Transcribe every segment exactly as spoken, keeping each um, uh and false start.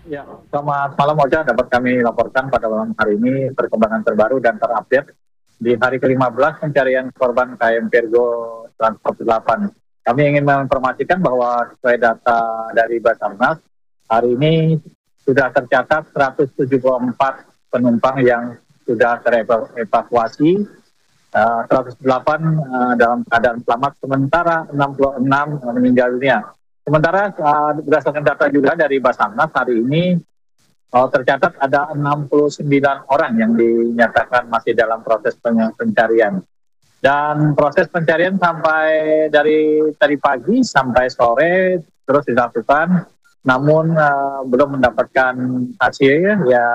Ya, selamat malam Ocha. Dapat kami laporkan pada malam hari ini perkembangan terbaru dan terupdate di hari ke lima belas pencarian korban K M Virgo Transport delapan. Kami ingin menginformasikan bahwa sesuai data dari Basarnas, hari ini sudah tercatat seratus tujuh puluh empat penumpang yang sudah terevakuasi, uh, seratus delapan uh, dalam keadaan selamat, sementara enam puluh enam meninggal dunia. Sementara uh, berdasarkan data juga dari Basarnas, hari ini uh, tercatat ada enam puluh sembilan orang yang dinyatakan masih dalam proses pencarian. Dan proses pencarian sampai dari tadi pagi sampai sore terus dilakukan, namun uh, belum mendapatkan hasil ya,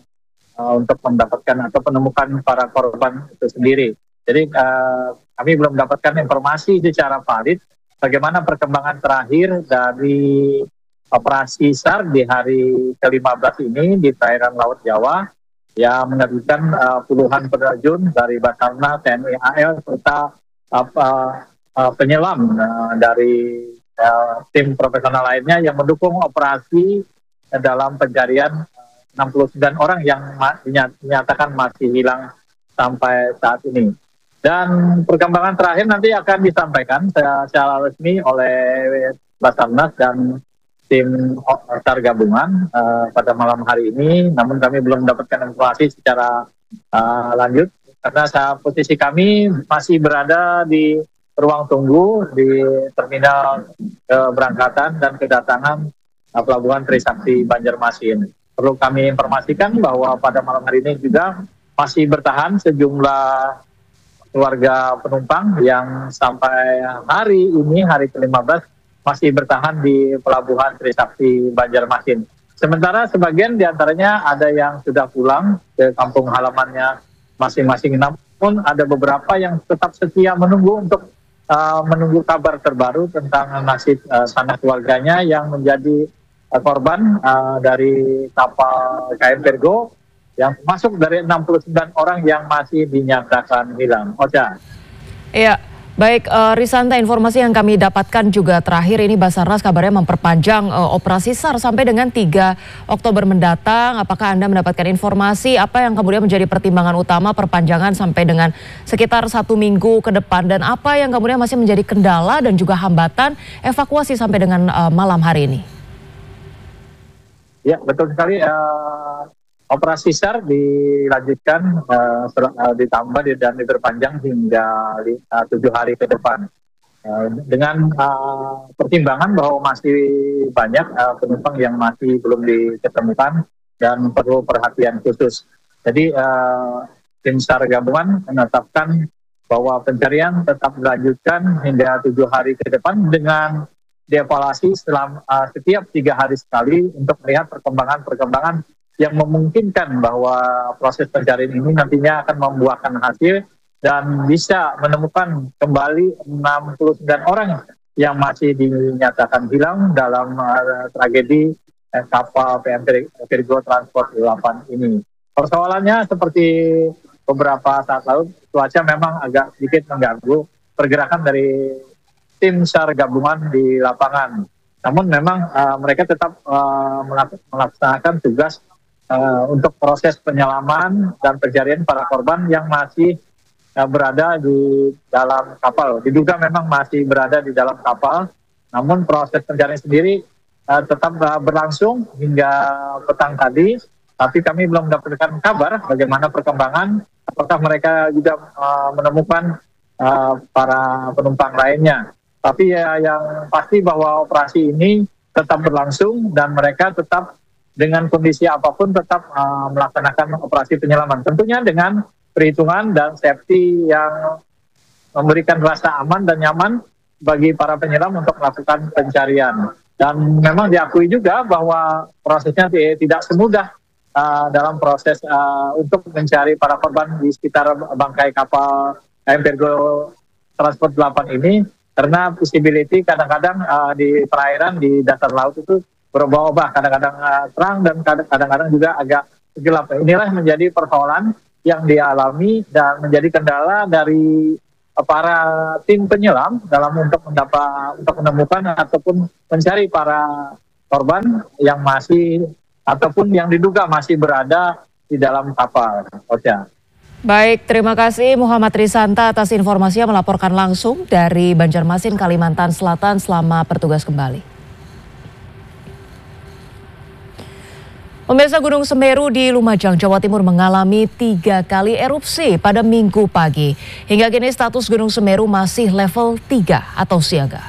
uh, untuk mendapatkan atau menemukan para korban itu sendiri. Jadi uh, kami belum mendapatkan informasi secara valid bagaimana perkembangan terakhir dari operasi SAR di hari ke lima belas ini di perairan Laut Jawa yang menerjunkan uh, puluhan penerjun dari Basarnas, T N I A L, serta uh, uh, penyelam uh, dari uh, tim profesional lainnya yang mendukung operasi uh, dalam pencarian uh, enam puluh sembilan orang yang ma- dinyatakan masih hilang sampai saat ini. Dan perkembangan terakhir nanti akan disampaikan secara resmi oleh Basarnas dan tim SAR gabungan uh, pada malam hari ini. Namun kami belum mendapatkan informasi secara uh, lanjut karena saat posisi kami masih berada di ruang tunggu di terminal keberangkatan dan kedatangan uh, Pelabuhan Trisakti Banjarmasin. Perlu kami informasikan bahwa pada malam hari ini juga masih bertahan sejumlah keluarga penumpang yang sampai hari ini, hari ke lima belas, masih bertahan di Pelabuhan Trisakti Banjarmasin. Sementara sebagian diantaranya ada yang sudah pulang ke kampung halamannya masing-masing, namun ada beberapa yang tetap setia menunggu untuk uh, menunggu kabar terbaru tentang nasib uh, sanak keluarganya yang menjadi uh, korban uh, dari kapal K M Virgo yang masuk dari enam puluh sembilan orang yang masih dinyatakan hilang. Ocha. Iya, baik uh, Risanta, informasi yang kami dapatkan juga terakhir ini Basarnas kabarnya memperpanjang uh, operasi SAR sampai dengan tiga Oktober mendatang. Apakah Anda mendapatkan informasi apa yang kemudian menjadi pertimbangan utama perpanjangan sampai dengan sekitar satu minggu ke depan, dan apa yang kemudian masih menjadi kendala dan juga hambatan evakuasi sampai dengan uh, malam hari ini? Ya, betul sekali. Uh, Operasi SAR dilanjutkan, uh, uh, ditambah dan diperpanjang hingga uh, tujuh hari ke depan. Uh, dengan uh, pertimbangan bahwa masih banyak uh, penumpang yang masih belum diketemukan dan perlu perhatian khusus. Jadi uh, tim SAR gabungan menetapkan bahwa pencarian tetap dilanjutkan hingga tujuh hari ke depan dengan dievaluasi selama uh, setiap tiga hari sekali untuk melihat perkembangan-perkembangan yang memungkinkan bahwa proses pencarian ini nantinya akan membuahkan hasil dan bisa menemukan kembali enam puluh sembilan orang yang masih dinyatakan hilang dalam uh, tragedi uh, kapal K M Virgo Transport delapan ini. Persoalannya seperti beberapa saat lalu, cuaca memang agak sedikit mengganggu pergerakan dari tim SAR gabungan di lapangan. Namun memang uh, mereka tetap uh, melaksanakan tugas Uh, untuk proses penyelaman dan pencarian para korban yang masih uh, berada di dalam kapal. Diduga memang masih berada di dalam kapal, namun proses pencarian sendiri uh, tetap uh, berlangsung hingga petang tadi. Tapi kami belum mendapatkan kabar bagaimana perkembangan, apakah mereka juga uh, menemukan uh, para penumpang lainnya. Tapi ya, yang pasti bahwa operasi ini tetap berlangsung dan mereka tetap dengan kondisi apapun tetap uh, melaksanakan operasi penyelaman. Tentunya dengan perhitungan dan safety yang memberikan rasa aman dan nyaman bagi para penyelam untuk melakukan pencarian. Dan memang diakui juga bahwa prosesnya tidak semudah uh, dalam proses uh, untuk mencari para korban di sekitar bangkai kapal K M Virgo Transport delapan ini, karena visibility kadang-kadang uh, di perairan, di dasar laut itu berubah-ubah, kadang-kadang uh, terang dan kadang-kadang juga agak gelap. Inilah menjadi persoalan yang dialami dan menjadi kendala dari uh, para tim penyelam dalam untuk mendapat untuk menemukan ataupun mencari para korban yang masih ataupun yang diduga masih berada di dalam kapal. Ocha. Baik, terima kasih Muhammad Risanta atas informasinya melaporkan langsung dari Banjarmasin, Kalimantan Selatan. Selamat bertugas kembali. Pemirsa, Gunung Semeru di Lumajang, Jawa Timur mengalami tiga kali erupsi pada Minggu pagi. Hingga kini status Gunung Semeru masih level tiga atau siaga.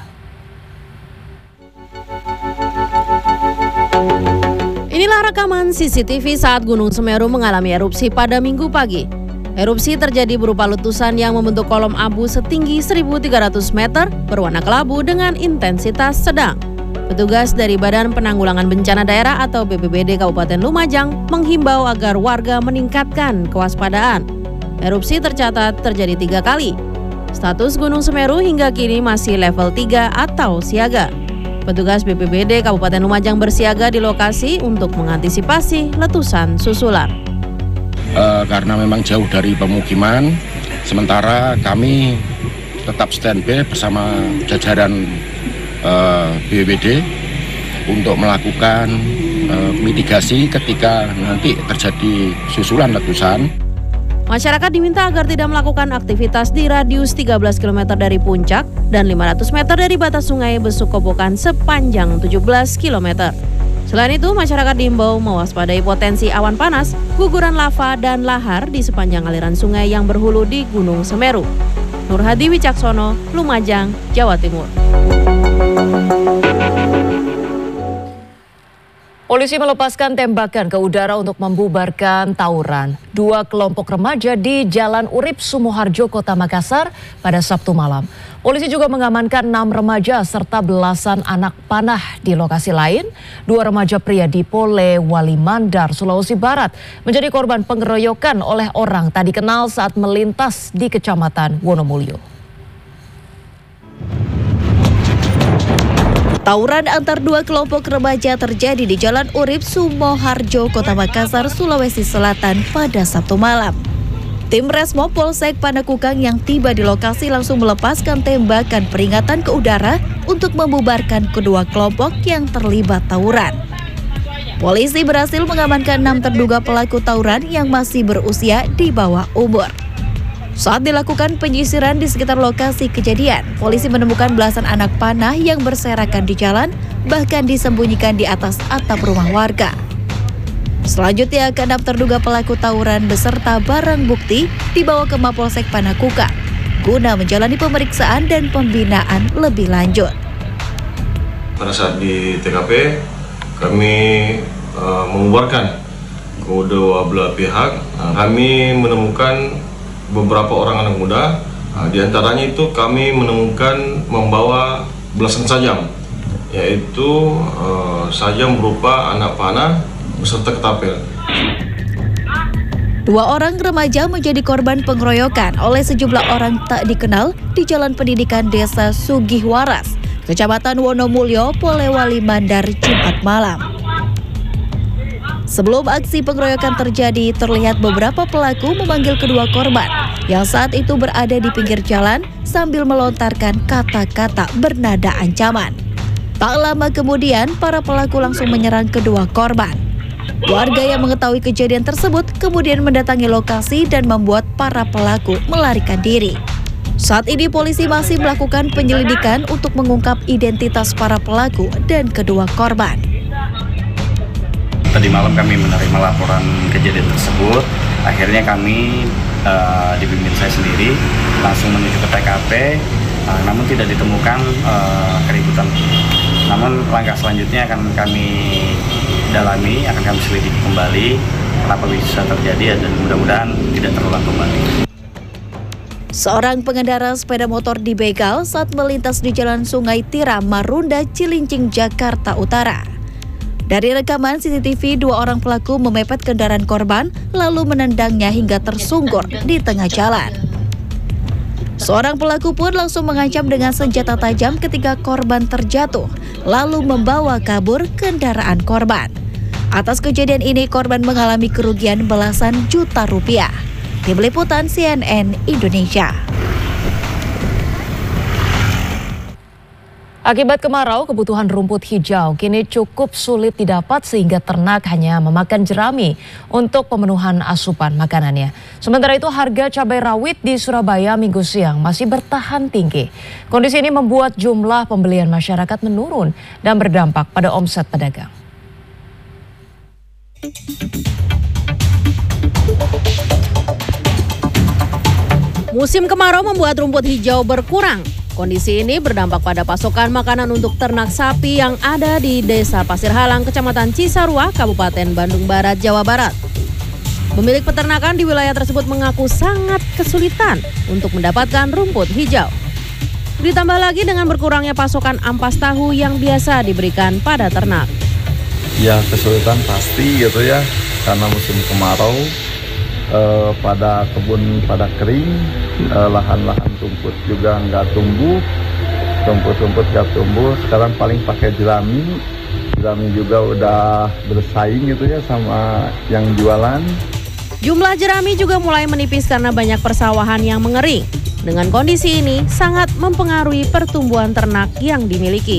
Inilah rekaman C C T V saat Gunung Semeru mengalami erupsi pada Minggu pagi. Erupsi terjadi berupa letusan yang membentuk kolom abu setinggi seribu tiga ratus meter berwarna kelabu dengan intensitas sedang. Petugas dari Badan Penanggulangan Bencana Daerah atau B P B D Kabupaten Lumajang menghimbau agar warga meningkatkan kewaspadaan. Erupsi tercatat terjadi tiga kali. Status Gunung Semeru hingga kini masih level tiga atau siaga. Petugas B P B D Kabupaten Lumajang bersiaga di lokasi untuk mengantisipasi letusan susulan. Uh, karena memang jauh dari pemukiman, sementara kami tetap standby bersama jajaran uh, B P B D untuk melakukan uh, mitigasi ketika nanti terjadi susulan letusan. Masyarakat diminta agar tidak melakukan aktivitas di radius tiga belas kilometer dari puncak dan lima ratus meter dari batas sungai Besuk-Kobokan sepanjang tujuh belas kilometer. Selain itu, masyarakat diimbau mewaspadai potensi awan panas, guguran lava, dan lahar di sepanjang aliran sungai yang berhulu di Gunung Semeru. Nur Hadi Wicaksono, Lumajang, Jawa Timur. Polisi melepaskan tembakan ke udara untuk membubarkan tawuran dua kelompok remaja di Jalan Urip, Sumoharjo, Kota Makassar pada Sabtu malam. Polisi juga mengamankan enam remaja serta belasan anak panah di lokasi lain. Dua remaja pria di Polewali Mandar, Sulawesi Barat menjadi korban pengeroyokan oleh orang tak dikenal saat melintas di Kecamatan Wonomulyo. Tawuran antar dua kelompok remaja terjadi di Jalan Urip, Sumoharjo, Kota Makassar, Sulawesi Selatan pada Sabtu malam. Tim Resmo Polsek Panakukang yang tiba di lokasi langsung melepaskan tembakan peringatan ke udara untuk membubarkan kedua kelompok yang terlibat tawuran. Polisi berhasil mengamankan enam terduga pelaku tawuran yang masih berusia di bawah umur. Saat dilakukan penyisiran di sekitar lokasi kejadian, polisi menemukan belasan anak panah yang berserakan di jalan, bahkan disembunyikan di atas atap rumah warga. Selanjutnya, keenam terduga pelaku tawuran beserta barang bukti dibawa ke Mapolsek Panakukang guna menjalani pemeriksaan dan pembinaan lebih lanjut. Pada saat di T K P, kami uh, mengubarkan kedua belah pihak. Uh, kami menemukan beberapa orang anak muda, uh, di antaranya itu kami menemukan membawa belasan sajam, yaitu uh, sajam berupa anak panah beserta ketapel. Dua orang remaja menjadi korban pengeroyokan oleh sejumlah orang tak dikenal di Jalan Pendidikan Desa Sugihwaras, Kecamatan Wonomulyo, Polewali Mandar, Jumat malam. Sebelum aksi pengeroyokan terjadi, terlihat beberapa pelaku memanggil kedua korban yang saat itu berada di pinggir jalan sambil melontarkan kata-kata bernada ancaman. Tak lama kemudian, para pelaku langsung menyerang kedua korban. Warga yang mengetahui kejadian tersebut kemudian mendatangi lokasi dan membuat para pelaku melarikan diri. Saat ini polisi masih melakukan penyelidikan untuk mengungkap identitas para pelaku dan kedua korban. Tadi malam kami menerima laporan kejadian tersebut. Akhirnya kami uh, dipimpin saya sendiri langsung menuju ke T K P, uh, namun tidak ditemukan uh, keributan. Namun langkah selanjutnya akan kami dalami, akan kami selidiki kembali kenapa bisa terjadi dan mudah-mudahan tidak terulang kembali. Seorang pengendara sepeda motor dibegal saat melintas di Jalan Sungai Tiram, Marunda, Cilincing, Jakarta Utara. Dari rekaman C C T V, dua orang pelaku memepet kendaraan korban lalu menendangnya hingga tersungkur di tengah jalan. Seorang pelaku pun langsung mengancam dengan senjata tajam ketika korban terjatuh, lalu membawa kabur kendaraan korban. Atas kejadian ini, korban mengalami kerugian belasan juta rupiah. Tim Liputan C N N Indonesia. Akibat kemarau, kebutuhan rumput hijau kini cukup sulit didapat sehingga ternak hanya memakan jerami untuk pemenuhan asupan makanannya. Sementara itu harga cabai rawit di Surabaya minggu siang masih bertahan tinggi. Kondisi ini membuat jumlah pembelian masyarakat menurun dan berdampak pada omset pedagang. Musim kemarau membuat rumput hijau berkurang. Kondisi ini berdampak pada pasokan makanan untuk ternak sapi yang ada di Desa Pasir Halang, Kecamatan Cisarua, Kabupaten Bandung Barat, Jawa Barat. Pemilik peternakan di wilayah tersebut mengaku sangat kesulitan untuk mendapatkan rumput hijau. Ditambah lagi dengan berkurangnya pasokan ampas tahu yang biasa diberikan pada ternak. Ya kesulitan pasti gitu ya, karena musim kemarau. Eh, pada kebun pada kering, eh, lahan-lahan rumput juga nggak tumbuh, rumput-rumput nggak tumbuh. Sekarang paling pakai jerami, jerami juga udah bersaing gitu ya sama yang jualan. Jumlah jerami juga mulai menipis karena banyak persawahan yang mengering. Dengan kondisi ini sangat mempengaruhi pertumbuhan ternak yang dimiliki.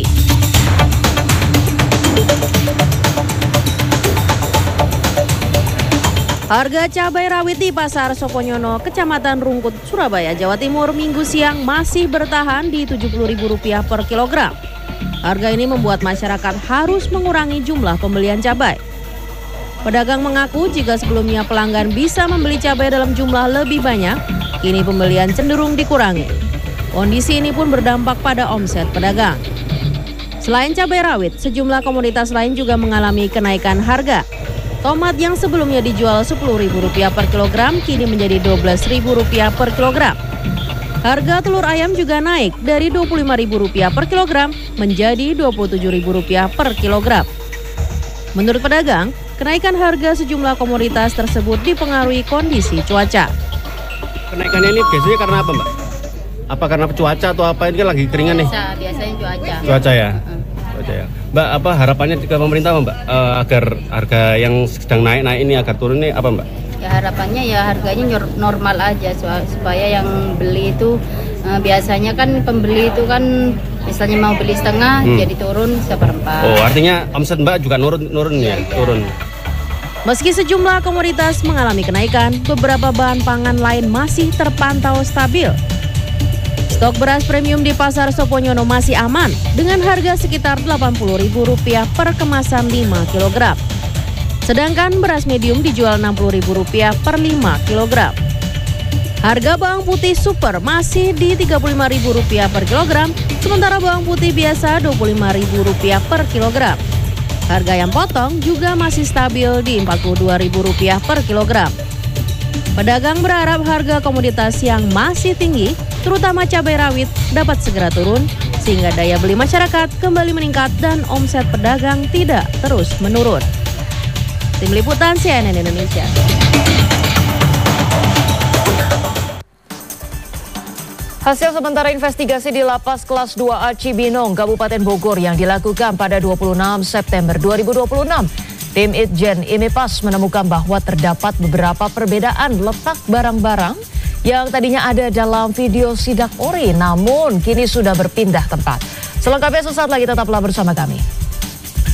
Harga cabai rawit di Pasar Soponyono, Kecamatan Rungkut, Surabaya, Jawa Timur, minggu siang masih bertahan di tujuh puluh ribu rupiah per kilogram. Harga ini membuat masyarakat harus mengurangi jumlah pembelian cabai. Pedagang mengaku jika sebelumnya pelanggan bisa membeli cabai dalam jumlah lebih banyak, kini pembelian cenderung dikurangi. Kondisi ini pun berdampak pada omset pedagang. Selain cabai rawit, sejumlah komoditas lain juga mengalami kenaikan harga. Tomat yang sebelumnya dijual sepuluh ribu rupiah per kilogram kini menjadi dua belas ribu rupiah per kilogram. Harga telur ayam juga naik dari dua puluh lima ribu rupiah per kilogram menjadi dua puluh tujuh ribu rupiah per kilogram. Menurut pedagang, kenaikan harga sejumlah komoditas tersebut dipengaruhi kondisi cuaca. Kenaikannya ini biasanya karena apa, Mbak? Apa karena cuaca atau apa? Ini kan lagi keringan nih. Biasa, biasanya cuaca. Cuaca ya. Cuaca ya. Mbak, apa harapannya ke pemerintah, Mbak, uh, agar harga yang sedang naik-naik ini agar turun ini apa, Mbak? Ya harapannya ya harganya normal aja supaya yang beli itu uh, biasanya kan pembeli itu kan misalnya mau beli setengah hmm. jadi turun seperempat. Oh, artinya omset Mbak juga nurun nurun ya, ya turun. Meski sejumlah komoditas mengalami kenaikan, beberapa bahan pangan lain masih terpantau stabil. Stok beras premium di Pasar Soponyono masih aman dengan harga sekitar delapan puluh ribu rupiah per kemasan lima kilogram. Sedangkan beras medium dijual enam puluh ribu rupiah per lima kilogram. Harga bawang putih super masih di tiga puluh lima ribu rupiah per kilogram, sementara bawang putih biasa dua puluh lima ribu rupiah per kilogram. Harga yang potong juga masih stabil di empat puluh dua ribu rupiah per kilogram. Pedagang berharap harga komoditas yang masih tinggi, terutama cabai rawit, dapat segera turun sehingga daya beli masyarakat kembali meningkat dan omset pedagang tidak terus menurun. Tim Liputan C N N Indonesia. Hasil sementara investigasi di Lapas Kelas dua A Cibinong, Kabupaten Bogor yang dilakukan pada dua puluh enam September dua ribu dua puluh enam. Tim Itjen Imipas menemukan bahwa terdapat beberapa perbedaan letak barang-barang yang tadinya ada dalam video sidak ori, namun kini sudah berpindah tempat. Selengkapnya sesaat lagi, tetaplah bersama kami.